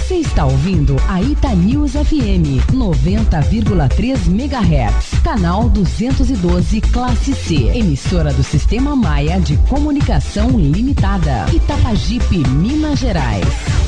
Você está ouvindo a Itanews FM 90,3 MHz, canal 212 classe C, emissora do Sistema Maia de Comunicação Limitada, Itapajipe, Minas Gerais.